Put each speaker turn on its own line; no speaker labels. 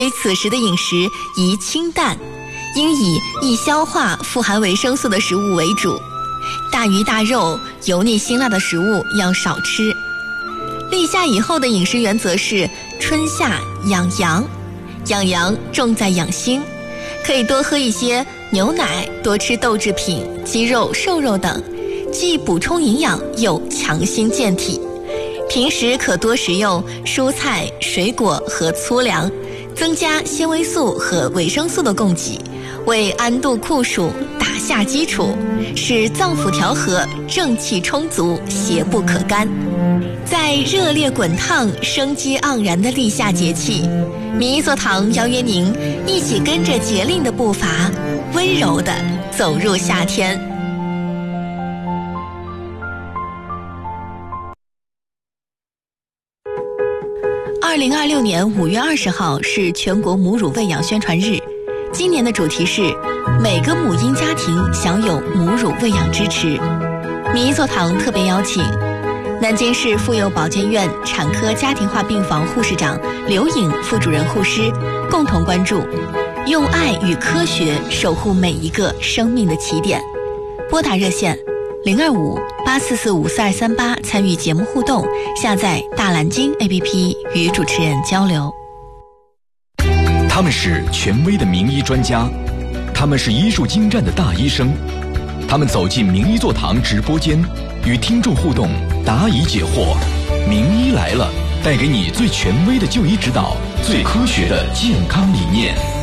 此时的饮食宜清淡，应以易消化、富含维生素的食物为主。大鱼大肉、油腻辛辣的食物要少吃。立夏以后的饮食原则是春夏养阳，养阳重在养心，可以多喝一些牛奶，多吃豆制品、鸡肉、瘦肉等，既补充营养又强心健体。平时可多食用蔬菜、水果和粗粮，增加纤维素和维生素的供给，为安度酷暑打下基础，使脏腑调和，正气充足，邪不可干。在热烈滚烫、生机盎然的立夏节气，名医座堂邀约您一起跟着节令的步伐，温柔地走入夏天。2026年5月20号是全国母乳喂养宣传日，今年的主题是每个母婴家庭享有母乳喂养支持。名医座堂特别邀请南京市妇幼保健院产科家庭化病房护士长刘颖副主任护师共同关注，用爱与科学守护每一个生命的起点。拨打热线025-844-54238参与节目互动，下载大蓝鲸 APP 与主持人交流。
他们是权威的名医专家，他们是医术精湛的大医生，他们走进名医座堂直播间，与听众互动，答疑解惑。名医来了，带给你最权威的就医指导，最科学的健康理念。